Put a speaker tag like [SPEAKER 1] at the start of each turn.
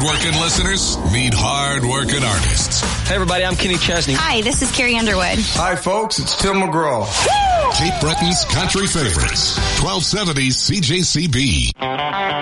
[SPEAKER 1] Hard-working listeners meet hard-working artists.
[SPEAKER 2] Hey, everybody, I'm Kenny Chesney.
[SPEAKER 3] Hi, this is Carrie Underwood.
[SPEAKER 4] Hi, folks, it's Tim McGraw.
[SPEAKER 1] Cape Breton's country favorites, 1270 CJCB.